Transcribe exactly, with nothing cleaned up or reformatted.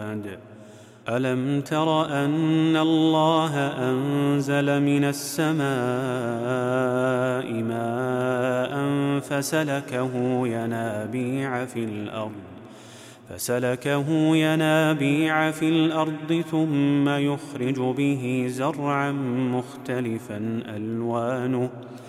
ألم تر أن الله أنزل من السماء ماء فسلكه ينابيع في الأرض فسلكه ينابيع في الأرض ثم يخرج به زرعا مختلفا ألوانه